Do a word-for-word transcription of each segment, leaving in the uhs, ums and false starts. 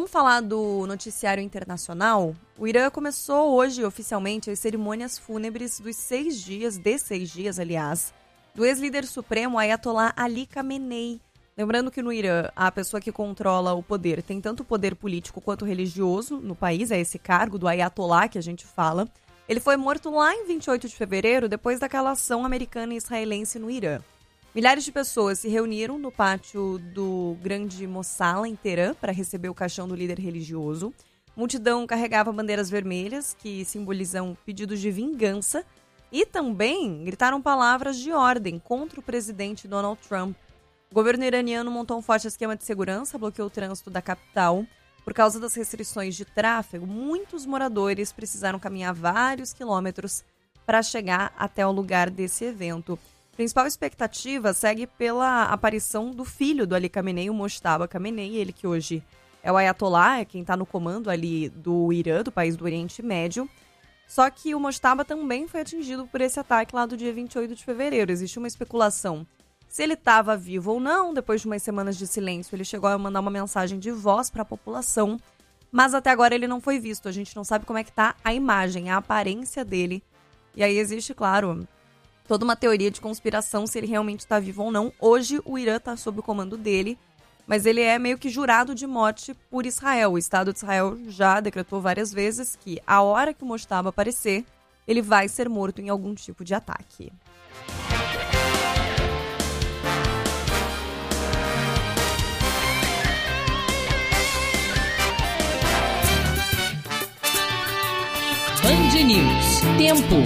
Vamos falar do noticiário internacional? O Irã começou hoje, oficialmente, as cerimônias fúnebres dos seis dias, de seis dias, aliás, do ex-líder supremo Ayatollah Ali Khamenei. Lembrando que no Irã, a pessoa que controla o poder tem tanto poder político quanto religioso no país, é esse cargo do Ayatollah que a gente fala. Ele foi morto lá em vinte e oito de fevereiro, depois daquela ação americana e israelense no Irã. Milhares de pessoas se reuniram no pátio do Grande Mossala, em Teherã, para receber o caixão do líder religioso. A multidão carregava bandeiras vermelhas, que simbolizam pedidos de vingança, e também gritaram palavras de ordem contra o presidente Donald Trump. O governo iraniano montou um forte esquema de segurança, bloqueou o trânsito da capital. Por causa das restrições de tráfego, muitos moradores precisaram caminhar vários quilômetros para chegar até o lugar desse evento. A principal expectativa segue pela aparição do filho do Ali Khamenei, o Mojtaba Khamenei, ele que hoje é o Ayatollah, é quem está no comando ali do Irã, do país do Oriente Médio. Só que o Mojtaba também foi atingido por esse ataque lá do dia vinte e oito de fevereiro. Existe uma especulação se ele estava vivo ou não. Depois de umas semanas de silêncio, ele chegou a mandar uma mensagem de voz para a população, mas até agora ele não foi visto. A gente não sabe como é que está a imagem, a aparência dele. E aí existe, claro, toda uma teoria de conspiração se ele realmente está vivo ou não. Hoje o Irã está sob o comando dele, mas ele é meio que jurado de morte por Israel. O Estado de Israel já decretou várias vezes que a hora que o Mojtaba aparecer, ele vai ser morto em algum tipo de ataque. Band News. Tempo.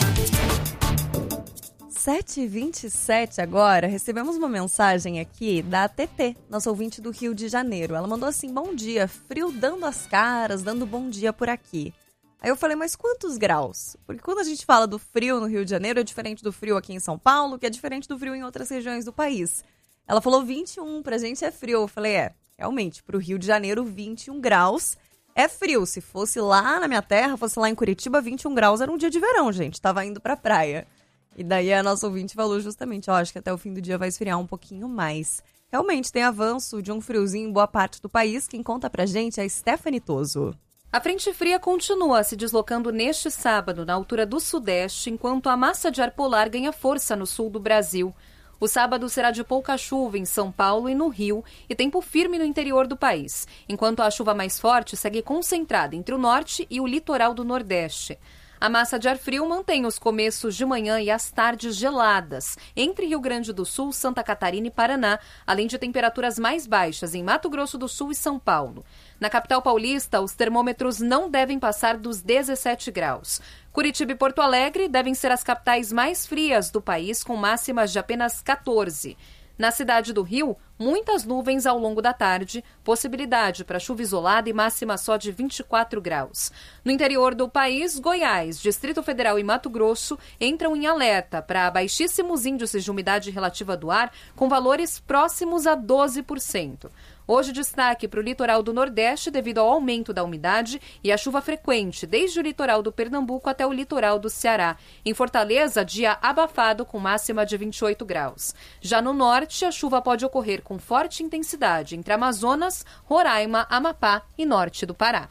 sete e vinte e sete agora, recebemos uma mensagem aqui da T T, nossa ouvinte do Rio de Janeiro. Ela mandou assim, bom dia, frio dando as caras, dando bom dia por aqui. Aí eu falei, mas quantos graus? Porque quando a gente fala do frio no Rio de Janeiro, é diferente do frio aqui em São Paulo, que é diferente do frio em outras regiões do país. Ela falou vinte e um, pra gente é frio. Eu falei, é, realmente, pro Rio de Janeiro, vinte e um graus é frio. Se fosse lá na minha terra, fosse lá em Curitiba, vinte e um graus era um dia de verão, gente. Tava indo pra praia. E daí a nossa ouvinte falou justamente, ó, acho que até o fim do dia vai esfriar um pouquinho mais. Realmente tem avanço de um friozinho em boa parte do país. Quem conta pra gente é a Stephanie Toso. A frente fria continua se deslocando neste sábado na altura do sudeste, enquanto a massa de ar polar ganha força no sul do Brasil. O sábado será de pouca chuva em São Paulo e no Rio e tempo firme no interior do país, enquanto a chuva mais forte segue concentrada entre o norte e o litoral do Nordeste. A massa de ar frio mantém os começos de manhã e as tardes geladas entre Rio Grande do Sul, Santa Catarina e Paraná, além de temperaturas mais baixas em Mato Grosso do Sul e São Paulo. Na capital paulista, os termômetros não devem passar dos dezessete graus. Curitiba e Porto Alegre devem ser as capitais mais frias do país, com máximas de apenas catorze. Na cidade do Rio, muitas nuvens ao longo da tarde, possibilidade para chuva isolada e máxima só de vinte e quatro graus. No interior do país, Goiás, Distrito Federal e Mato Grosso entram em alerta para baixíssimos índices de umidade relativa do ar, com valores próximos a doze por cento. Hoje, destaque para o litoral do Nordeste devido ao aumento da umidade e a chuva frequente, desde o litoral do Pernambuco até o litoral do Ceará. Em Fortaleza, dia abafado com máxima de vinte e oito graus. Já no norte, a chuva pode ocorrer com forte intensidade entre Amazonas, Roraima, Amapá e norte do Pará.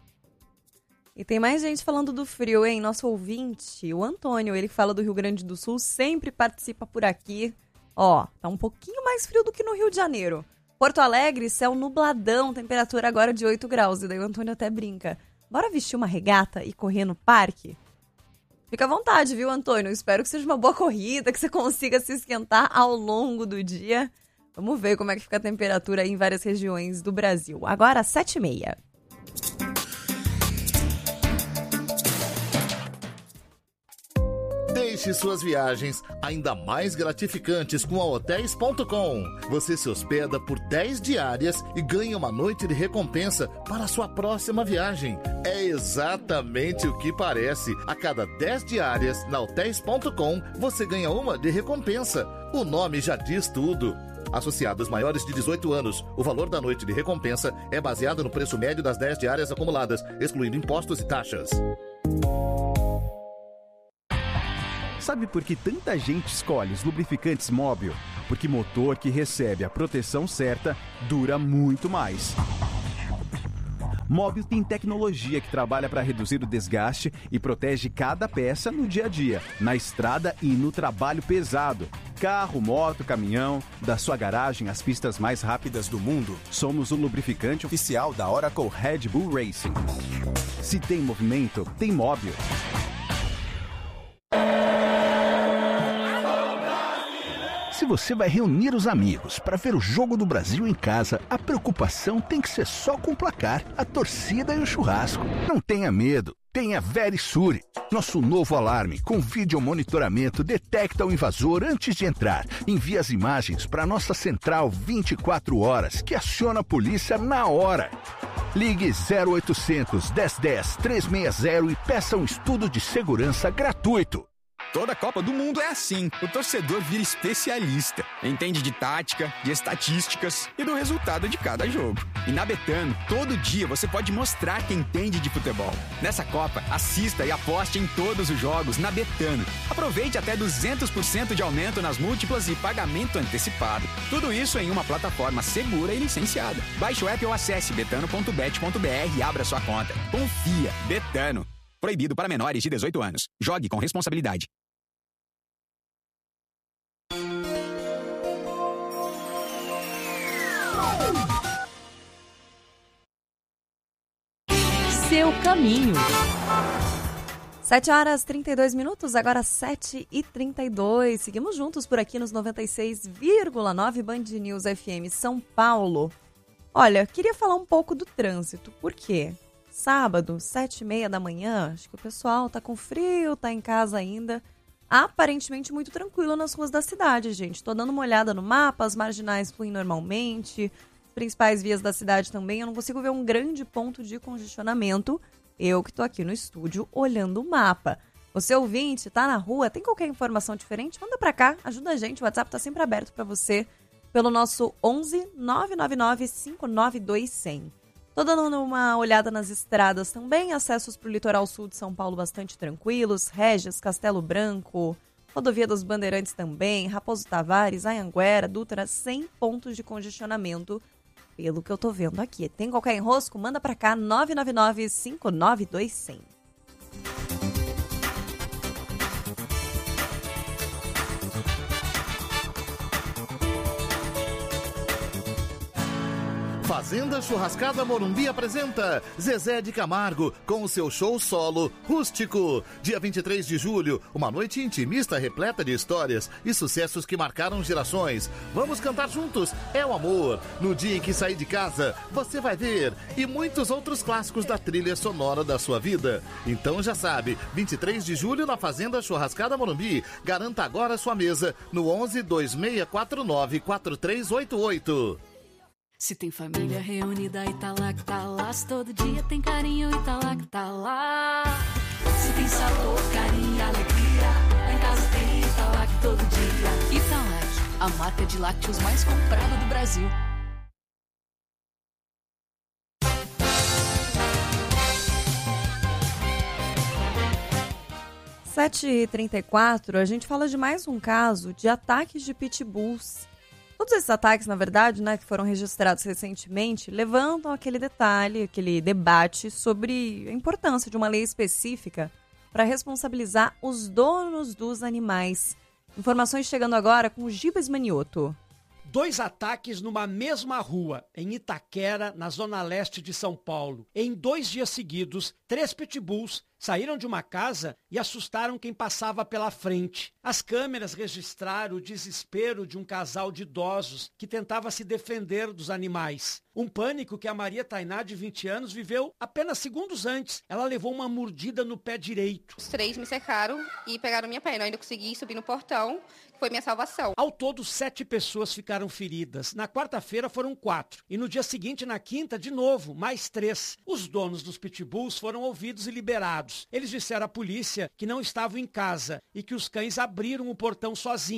E tem mais gente falando do frio, hein? Nosso ouvinte, o Antônio, ele fala do Rio Grande do Sul, sempre participa por aqui. Ó, tá um pouquinho mais frio do que no Rio de Janeiro. Porto Alegre, céu nubladão, temperatura agora de oito graus. E daí o Antônio até brinca. Bora vestir uma regata e correr no parque? Fica à vontade, viu, Antônio? Espero que seja uma boa corrida, que você consiga se esquentar ao longo do dia. Vamos ver como é que fica a temperatura aí em várias regiões do Brasil. Agora, sete e meia. Deixe suas viagens ainda mais gratificantes com a hotéis ponto com. Você se hospeda por dez diárias e ganha uma noite de recompensa para a sua próxima viagem. É exatamente o que parece. A cada dez diárias na hotéis ponto com, você ganha uma de recompensa. O nome já diz tudo. Associados maiores de dezoito anos, o valor da noite de recompensa é baseado no preço médio das dez diárias acumuladas, excluindo impostos e taxas. Sabe por que tanta gente escolhe os lubrificantes Móbil? Porque motor que recebe a proteção certa dura muito mais. Móbil tem tecnologia que trabalha para reduzir o desgaste e protege cada peça no dia a dia, na estrada e no trabalho pesado. Carro, moto, caminhão, da sua garagem às pistas mais rápidas do mundo, somos o lubrificante oficial da Oracle Red Bull Racing. Se tem movimento, tem Móbil. Se você vai reunir os amigos para ver o Jogo do Brasil em casa, a preocupação tem que ser só com o placar, a torcida e o churrasco. Não tenha medo, tenha Verisure. Nosso novo alarme com vídeo monitoramento detecta o invasor antes de entrar. Envia as imagens para nossa central vinte e quatro horas, que aciona a polícia na hora. Ligue zero oitocentos, dez dez, trezentos e sessenta e peça um estudo de segurança gratuito. Toda Copa do Mundo é assim. O torcedor vira especialista. Entende de tática, de estatísticas e do resultado de cada jogo. E na Betano, todo dia você pode mostrar que entende de futebol. Nessa Copa, assista e aposte em todos os jogos na Betano. Aproveite até duzentos por cento de aumento nas múltiplas e pagamento antecipado. Tudo isso em uma plataforma segura e licenciada. Baixe o app ou acesse betano ponto bet ponto b r e abra sua conta. Confia. Betano. Proibido para menores de dezoito anos. Jogue com responsabilidade. Seu caminho. sete horas e trinta e dois minutos, agora sete e trinta e dois. Seguimos juntos por aqui nos noventa e seis vírgula nove Band News F M São Paulo. Olha, queria falar um pouco do trânsito. Por quê? Sábado, sete e meia da manhã, acho que o pessoal tá com frio, tá em casa ainda. Aparentemente muito tranquilo nas ruas da cidade, gente. Tô dando uma olhada no mapa, as marginais fluem normalmente. Principais vias da cidade também, eu não consigo ver um grande ponto de congestionamento. Eu que tô aqui no estúdio olhando o mapa. Você ouvinte, tá na rua, tem qualquer informação diferente? Manda pra cá, ajuda a gente, o WhatsApp tá sempre aberto pra você pelo nosso onze, nove nove nove, cinco nove dois, zero zero. Tô dando uma olhada nas estradas também, acessos pro litoral sul de São Paulo bastante tranquilos, Regis, Castelo Branco, Rodovia dos Bandeirantes também, Raposo Tavares, Anhanguera, Dutra, sem pontos de congestionamento. Pelo que eu tô vendo aqui. Tem qualquer enrosco? Manda pra cá, nove nove nove, cinco nove dois, zero zero. Fazenda Churrascada Morumbi apresenta Zezé de Camargo com o seu show solo Rústico. Dia vinte e três de julho, uma noite intimista repleta de histórias e sucessos que marcaram gerações. Vamos cantar juntos, é o amor. No dia em que sair de casa, você vai ver. E muitos outros clássicos da trilha sonora da sua vida. Então já sabe, vinte e três de julho na Fazenda Churrascada Morumbi. Garanta agora sua mesa no onze, dois seis quatro nove, quatro três oito oito. Se tem família reunida e tá lá que tá lá. Se todo dia tem carinho e tá lá que tá lá. Se tem sabor, carinho e alegria, lá em casa tem e tá lá que todo dia. Italac, a marca de lácteos mais comprada do Brasil. sete e trinta e quatro, a gente fala de mais um caso de ataques de pitbulls. Todos esses ataques, na verdade, né, que foram registrados recentemente, levantam aquele detalhe, aquele debate sobre a importância de uma lei específica para responsabilizar os donos dos animais. Informações chegando agora com o Gibas Manioto. Dois ataques numa mesma rua, em Itaquera, na zona leste de São Paulo. Em dois dias seguidos, três pitbulls saíram de uma casa e assustaram quem passava pela frente. As câmeras registraram o desespero de um casal de idosos que tentava se defender dos animais. Um pânico que a Maria Tainá, de vinte anos, viveu apenas segundos antes. Ela levou uma mordida no pé direito. Os três me cercaram e pegaram minha perna. Eu ainda consegui subir no portão, que foi minha salvação. Ao todo, sete pessoas ficaram feridas. Na quarta-feira foram quatro. E no dia seguinte, na quinta, de novo, mais três. Os donos dos pitbulls foram ouvidos e liberados. Eles disseram à polícia que não estavam em casa e que os cães abriram o portão sozinho.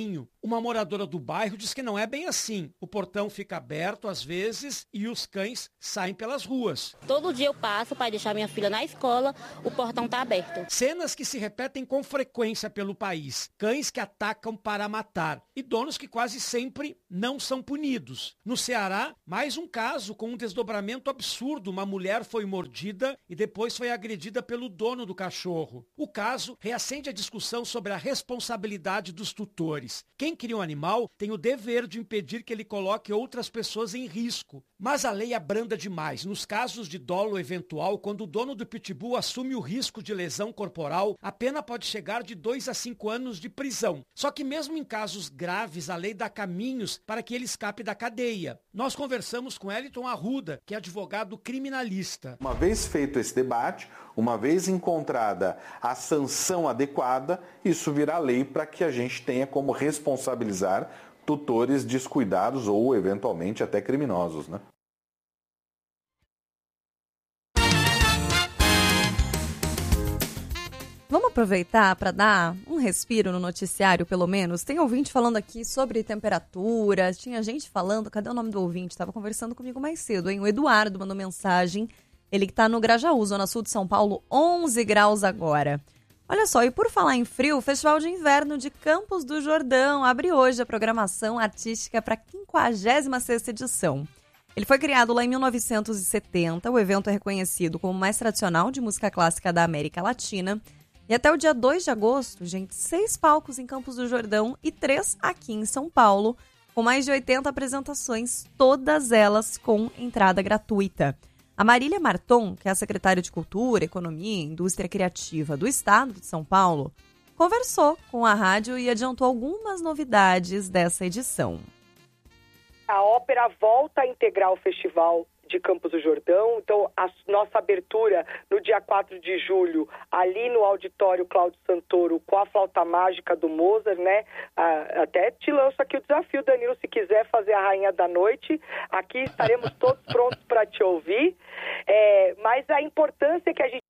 Uma moradora do bairro diz que não é bem assim. O portão fica aberto às vezes e os cães saem pelas ruas. Todo dia eu passo para deixar minha filha na escola, o portão está aberto. Cenas que se repetem com frequência pelo país. Cães que atacam para matar e donos que quase sempre não são punidos. No Ceará, mais um caso com um desdobramento absurdo. Uma mulher foi mordida e depois foi agredida pelo dono do cachorro. O caso reacende a discussão sobre a responsabilidade dos tutores. Quem cria um animal tem o dever de impedir que ele coloque outras pessoas em risco. Mas a lei abranda demais. Nos casos de dolo eventual, quando o dono do pitbull assume o risco de lesão corporal, a pena pode chegar de dois a cinco anos de prisão. Só que mesmo em casos graves, a lei dá caminhos para que ele escape da cadeia. Nós conversamos com Eliton Arruda, que é advogado criminalista. Uma vez feito esse debate, uma vez encontrada a sanção adequada, isso virá lei para que a gente tenha como responsabilizar tutores descuidados ou, eventualmente, até criminosos, né? Vamos aproveitar para dar um respiro no noticiário, pelo menos. Tem ouvinte falando aqui sobre temperatura, tinha gente falando, cadê o nome do ouvinte? Estava conversando comigo mais cedo, hein? O Eduardo mandou mensagem, ele que está no Grajaú, zona sul de São Paulo, onze graus agora. Olha só, e por falar em frio, o Festival de Inverno de Campos do Jordão abre hoje a programação artística para a quinquagésima sexta edição. Ele foi criado lá em mil novecentos e setenta, o evento é reconhecido como o mais tradicional de música clássica da América Latina. E até o dia dois de agosto, gente, seis palcos em Campos do Jordão e três aqui em São Paulo, com mais de oitenta apresentações, todas elas com entrada gratuita. A Marília Marton, que é a secretária de Cultura, Economia e Indústria Criativa do Estado de São Paulo, conversou com a rádio e adiantou algumas novidades dessa edição. A ópera volta a integrar o Festival de Campos do Jordão, então a nossa abertura no dia quatro de julho, ali no auditório Cláudio Santoro, com a flauta mágica do Mozart, né? Ah, até te lanço aqui o desafio, Danilo, se quiser fazer a Rainha da Noite, aqui estaremos todos prontos para te ouvir, é, mas a importância que a gente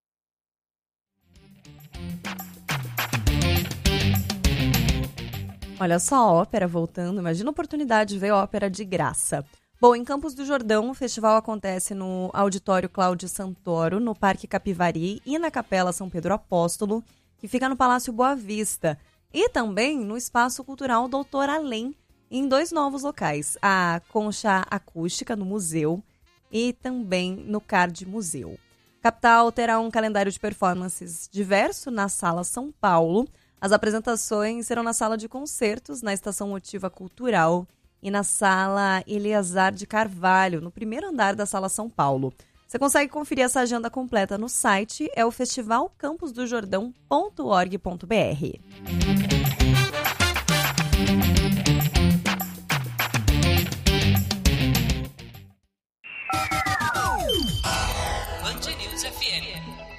Olha só a ópera voltando, imagina a oportunidade de ver a ópera de graça. Bom, em Campos do Jordão, o festival acontece no Auditório Cláudio Santoro, no Parque Capivari e na Capela São Pedro Apóstolo, que fica no Palácio Boa Vista. E também no Espaço Cultural Doutor Além, em dois novos locais, a Concha Acústica no Museu e também no Card Museu. A capital terá um calendário de performances diverso na Sala São Paulo. As apresentações serão na Sala de Concertos, na Estação Motiva Cultural e na Sala Eleazar de Carvalho, no primeiro andar da Sala São Paulo. Você consegue conferir essa agenda completa no site, é o festival campos do jordão ponto org ponto b r. Band News F M.